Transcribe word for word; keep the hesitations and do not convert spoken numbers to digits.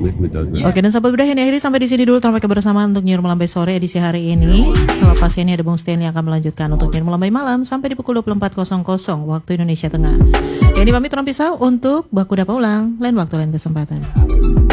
betul. Yeah. Oke, dan sahabat Budah ini akhirnya sampai di sini dulu tanpa kebersamaan untuk Nyur Melambai sore edisi hari ini. Selepas ini ada Bung Stanley yang akan melanjutkan untuk Nyur Melambai malam sampai di pukul dua puluh empat waktu Indonesia Tengah. Ini pamit Rompisau untuk Baku Dapa Ulang, lain waktu lain kesempatan.